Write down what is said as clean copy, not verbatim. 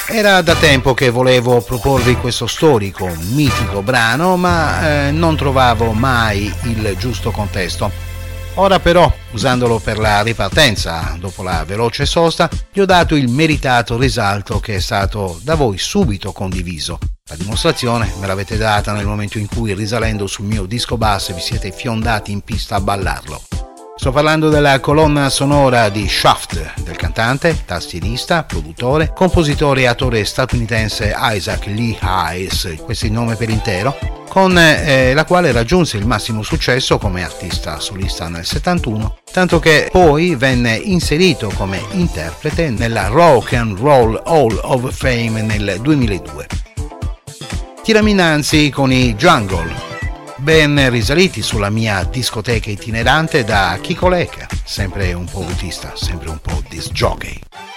Era da tempo che volevo proporvi questo storico, mitico brano, ma non trovavo mai il giusto contesto. Ora però, usandolo per la ripartenza, dopo la veloce sosta, gli ho dato il meritato risalto che è stato da voi subito condiviso. La dimostrazione me l'avete data nel momento in cui, risalendo sul mio disco basso, vi siete fiondati in pista a ballarlo. Sto parlando della colonna sonora di Shaft, del cantante, tastierista, produttore, compositore e attore statunitense Isaac Lee Hayes, questo è il nome per intero, con la quale raggiunse il massimo successo come artista solista nel 71, tanto che poi venne inserito come interprete nella Rock and Roll Hall of Fame nel 2002. Tirami innanzi con i Jungle, ben risaliti sulla mia discoteca itinerante da Kiko Lecca, sempre un po' autista, sempre un po' disc jockey.